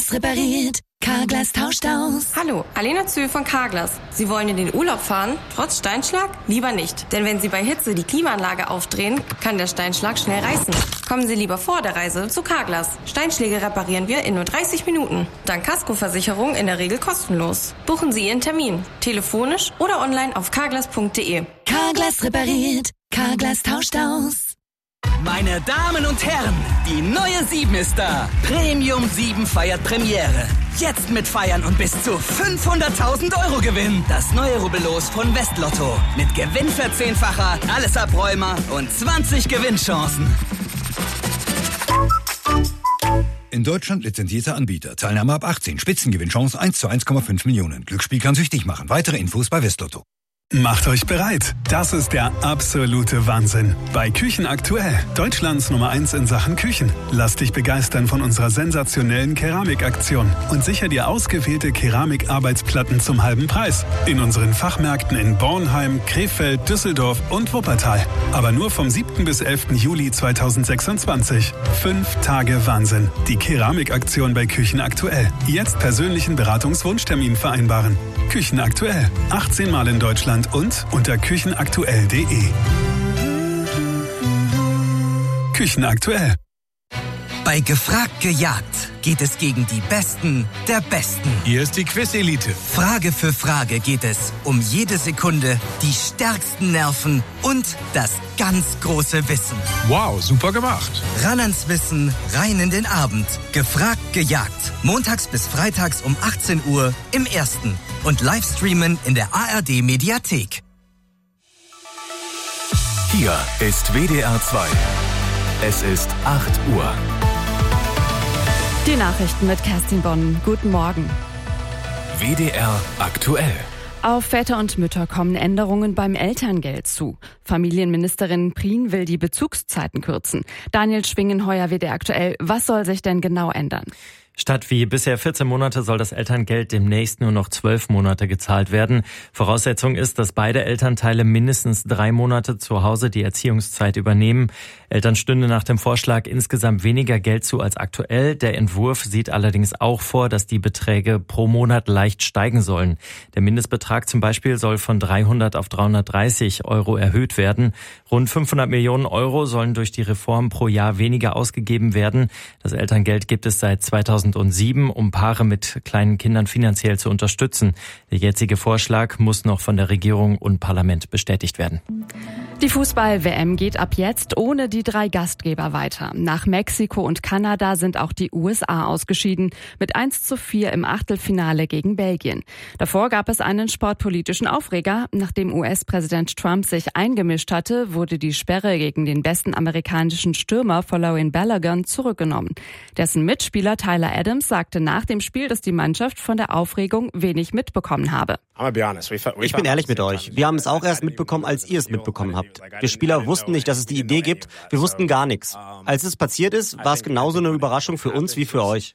Carglass repariert, Carglass tauscht aus. Hallo, Alena Zühl von Carglass. Sie wollen in den Urlaub fahren, trotz Steinschlag? Lieber nicht, denn wenn Sie bei Hitze die Klimaanlage aufdrehen, kann der Steinschlag schnell reißen. Kommen Sie lieber vor der Reise zu Carglass. Steinschläge reparieren wir in nur 30 Minuten. Dank Kaskoversicherung in der Regel kostenlos. Buchen Sie Ihren Termin, telefonisch oder online auf carglass.de. Carglass repariert, Carglass tauscht aus. Meine Damen und Herren, die neue 7 ist da. Premium 7 feiert Premiere. Jetzt mitfeiern und bis zu 500.000 € gewinnen. Das neue Rubbellos von Westlotto. Mit Gewinnverzehnfacher, alles Abräumer und 20 Gewinnchancen. In Deutschland lizenzierter Anbieter. Teilnahme ab 18. Spitzengewinnchance 1 zu 1,5 Millionen. Glücksspiel kann süchtig machen. Weitere Infos bei Westlotto. Macht euch bereit. Das ist der absolute Wahnsinn. Bei Küchen aktuell. Deutschlands Nummer 1 in Sachen Küchen. Lass dich begeistern von unserer sensationellen Keramikaktion und sicher dir ausgewählte Keramikarbeitsplatten zum halben Preis. In unseren Fachmärkten in Bornheim, Krefeld, Düsseldorf und Wuppertal. Aber nur vom 7. bis 11. Juli 2026. 5 Tage Wahnsinn. Die Keramikaktion bei Küchen aktuell. Jetzt persönlichen Beratungswunschtermin vereinbaren. Küchen aktuell. 18 Mal in Deutschland und unter küchenaktuell.de. Küchen aktuell. Bei Gefragt gejagt geht es gegen die Besten der Besten. Hier ist die Quiz-Elite. Frage für Frage geht es um jede Sekunde, die stärksten Nerven und das ganz große Wissen. Wow, super gemacht. Ran ans Wissen, rein in den Abend. Gefragt gejagt. Montags bis freitags um 18 Uhr im Ersten. Und Livestreamen in der ARD-Mediathek. Hier ist WDR 2. Es ist 8 Uhr. Die Nachrichten mit Kerstin Bonn. Guten Morgen. WDR aktuell. Auf Väter und Mütter kommen Änderungen beim Elterngeld zu. Familienministerin Prien will die Bezugszeiten kürzen. Daniel Schwingenheuer, WDR aktuell. Was soll sich denn genau ändern? Statt wie bisher 14 Monate soll das Elterngeld demnächst nur noch 12 Monate gezahlt werden. Voraussetzung ist, dass beide Elternteile mindestens 3 Monate zu Hause die Erziehungszeit übernehmen. Eltern stünde nach dem Vorschlag insgesamt weniger Geld zu als aktuell. Der Entwurf sieht allerdings auch vor, dass die Beträge pro Monat leicht steigen sollen. Der Mindestbetrag zum Beispiel soll von 300 auf 330 € erhöht werden. Rund 500 Millionen € sollen durch die Reform pro Jahr weniger ausgegeben werden. Das Elterngeld gibt es seit 2007, um Paare mit kleinen Kindern finanziell zu unterstützen. Der jetzige Vorschlag muss noch von der Regierung und Parlament bestätigt werden. Die Fußball-WM geht ab jetzt ohne die 3 Gastgeber weiter. Nach Mexiko und Kanada sind auch die USA ausgeschieden, mit 1:4 im Achtelfinale gegen Belgien. Davor gab es einen sportpolitischen Aufreger. Nachdem US-Präsident Trump sich eingemischt hatte, wurde die Sperre gegen den besten amerikanischen Stürmer Folarin Balogun zurückgenommen. Dessen Mitspieler Tyler Adams sagte nach dem Spiel, dass die Mannschaft von der Aufregung wenig mitbekommen habe. Ich bin ehrlich mit euch. Wir haben es auch erst mitbekommen, als ihr es mitbekommen habt. Wir Spieler wussten nicht, dass es die Idee gibt. Wir wussten gar nichts. Als es passiert ist, war es genauso eine Überraschung für uns wie für euch.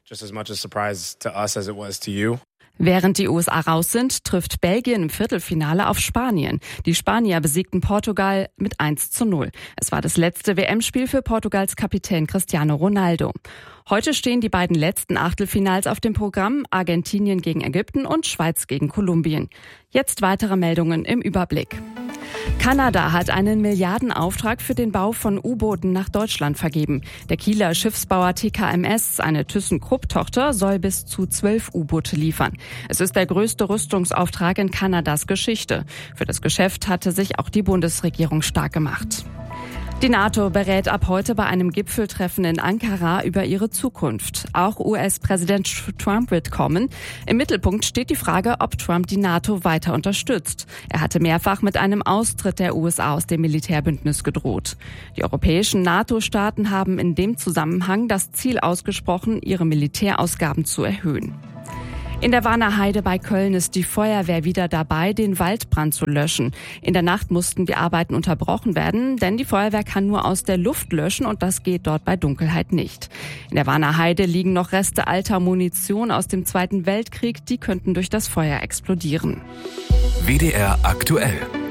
Während die USA raus sind, trifft Belgien im Viertelfinale auf Spanien. Die Spanier besiegten Portugal mit 1:0. Es war das letzte WM-Spiel für Portugals Kapitän Cristiano Ronaldo. Heute stehen die beiden letzten Achtelfinals auf dem Programm: Argentinien gegen Ägypten und Schweiz gegen Kolumbien. Jetzt weitere Meldungen im Überblick. Kanada hat einen Milliardenauftrag für den Bau von U-Booten nach Deutschland vergeben. Der Kieler Schiffsbauer TKMS, eine ThyssenKrupp-Tochter, soll bis zu 12 U-Boote liefern. Es ist der größte Rüstungsauftrag in Kanadas Geschichte. Für das Geschäft hatte sich auch die Bundesregierung stark gemacht. Die NATO berät ab heute bei einem Gipfeltreffen in Ankara über ihre Zukunft. Auch US-Präsident Trump wird kommen. Im Mittelpunkt steht die Frage, ob Trump die NATO weiter unterstützt. Er hatte mehrfach mit einem Austritt der USA aus dem Militärbündnis gedroht. Die europäischen NATO-Staaten haben in dem Zusammenhang das Ziel ausgesprochen, ihre Militärausgaben zu erhöhen. In der Warner Heide bei Köln ist die Feuerwehr wieder dabei, den Waldbrand zu löschen. In der Nacht mussten die Arbeiten unterbrochen werden, denn die Feuerwehr kann nur aus der Luft löschen und das geht dort bei Dunkelheit nicht. In der Warner Heide liegen noch Reste alter Munition aus dem Zweiten Weltkrieg, die könnten durch das Feuer explodieren. WDR aktuell.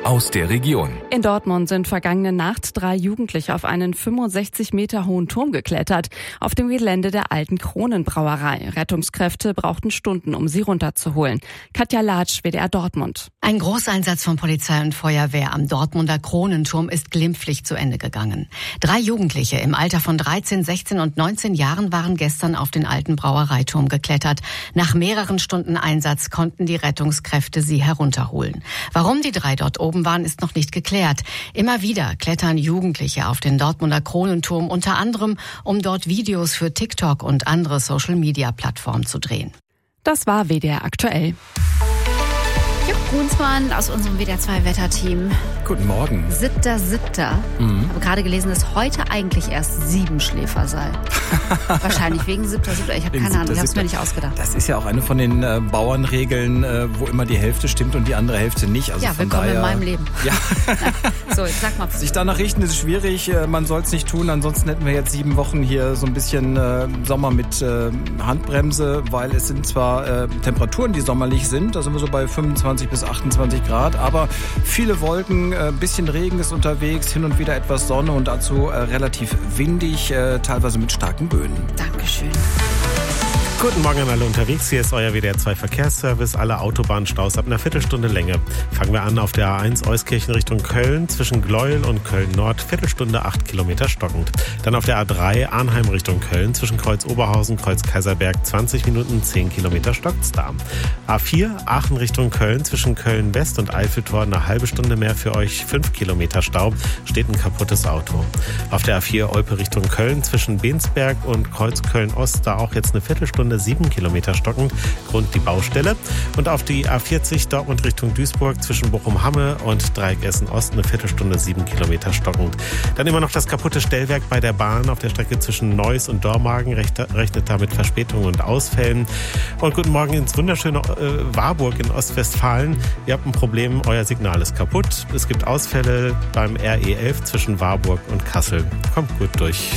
aus der Region. In Dortmund sind vergangene Nacht 3 Jugendliche auf einen 65 Meter hohen Turm geklettert, auf dem Gelände der alten Kronenbrauerei. Rettungskräfte brauchten Stunden, um sie runterzuholen. Katja Latsch, WDR Dortmund. Ein Großeinsatz von Polizei und Feuerwehr am Dortmunder Kronenturm ist glimpflich zu Ende gegangen. 3 Jugendliche im Alter von 13, 16 und 19 Jahren waren gestern auf den alten Brauereiturm geklettert. Nach mehreren Stunden Einsatz konnten die Rettungskräfte sie herunterholen. Warum die 3 dort oben waren, ist noch nicht geklärt. Immer wieder klettern Jugendliche auf den Dortmunder Kronenturm, unter anderem, um dort Videos für TikTok und andere Social-Media-Plattformen zu drehen. Das war WDR aktuell. Jupp Brunsmann aus unserem WDR2-Wetterteam. Guten Morgen. 7.7. Ich habe gerade gelesen, dass heute eigentlich erst 7 Schläfer sei. Wahrscheinlich wegen 7.7. Ich habe keine Ahnung, ich habe es mir nicht ausgedacht. Das ist ja auch eine von den Bauernregeln, wo immer die Hälfte stimmt und die andere Hälfte nicht. Also ja, willkommen in meinem Leben. Ja. So, jetzt sag mal. Sich danach richten ist schwierig, man soll es nicht tun. Ansonsten hätten wir jetzt 7 Wochen hier so ein bisschen Sommer mit Handbremse, weil es sind zwar Temperaturen, die sommerlich sind, da sind wir so bei 25 bis 28 Grad, aber viele Wolken, bisschen Regen ist unterwegs, hin und wieder etwas Sonne und dazu relativ windig, teilweise mit starken Böen. Dankeschön. Guten Morgen an alle unterwegs. Hier ist euer WDR2 Verkehrsservice. Alle Autobahnstaus ab einer Viertelstunde Länge. Fangen wir an auf der A1 Euskirchen Richtung Köln. Zwischen Gleuel und Köln-Nord. Viertelstunde 8 Kilometer stockend. Dann auf der A3 Arnheim Richtung Köln. Zwischen Kreuz-Oberhausen, Kreuz-Kaiserberg 20 Minuten, 10 Kilometer stockt's da. A4 Aachen Richtung Köln. Zwischen Köln-West und Eiffeltor eine halbe Stunde mehr für euch. 5 Kilometer Stau. Steht ein kaputtes Auto. Auf der A4 Olpe Richtung Köln. Zwischen Bensberg und Kreuz Köln-Ost. Da auch jetzt eine Viertelstunde 7 Kilometer stockend, Grund die Baustelle. Und auf die A40 Dortmund Richtung Duisburg zwischen Bochum-Hamme und Dreieck-Essen-Ost eine Viertelstunde 7 Kilometer stockend. Dann immer noch das kaputte Stellwerk bei der Bahn auf der Strecke zwischen Neuss und Dormagen, rechnet da mit Verspätungen und Ausfällen. Und guten Morgen ins wunderschöne Warburg in Ostwestfalen. Ihr habt ein Problem, euer Signal ist kaputt. Es gibt Ausfälle beim RE11 zwischen Warburg und Kassel. Kommt gut durch.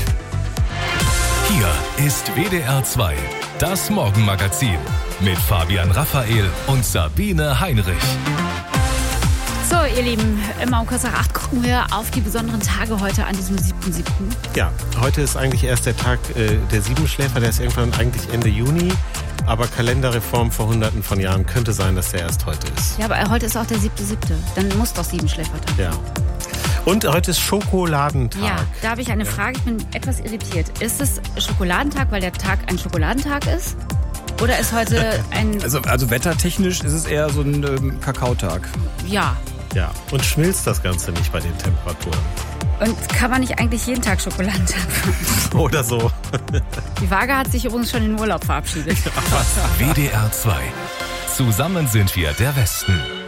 Hier ist WDR 2, das Morgenmagazin mit Fabian Raphael und Sabine Heinrich. So, ihr Lieben, immer um kurz nach 8 gucken wir auf die besonderen Tage heute an diesem 7.7. Ja, heute ist eigentlich erst der Tag der Siebenschläfer, der ist irgendwann eigentlich Ende Juni. Aber Kalenderreform vor Hunderten von Jahren könnte sein, dass der erst heute ist. Ja, aber heute ist auch der 7.7. Dann muss doch Siebenschläfertag. Ja. Und heute ist Schokoladentag. Ja, da habe ich eine Frage, ich bin etwas irritiert. Ist es Schokoladentag, weil der Tag ein Schokoladentag ist? Oder ist heute ein... Also wettertechnisch ist es eher so ein Kakaotag. Ja. Ja, und schmilzt das Ganze nicht bei den Temperaturen. Und kann man nicht eigentlich jeden Tag Schokoladentag machen? Oder so. Die Waage hat sich übrigens schon in den Urlaub verabschiedet. WDR 2. Zusammen sind wir der Westen.